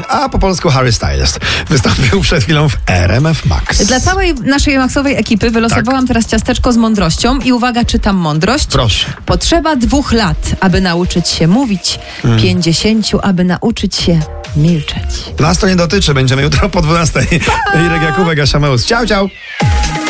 a po polsku Harry Styles. Wystąpił przed chwilą w RMF Max. Dla całej naszej Maxowej ekipy wylosowałam teraz ciasteczko z mądrością i uwaga, czytam mądrość. Proszę. Potrzeba 2 lat, aby nauczyć się mówić, 50, aby nauczyć się milczeć. Nas to nie dotyczy, będziemy jutro po 12. Irek Jakubek, Asia Meus. Ciao, ciao.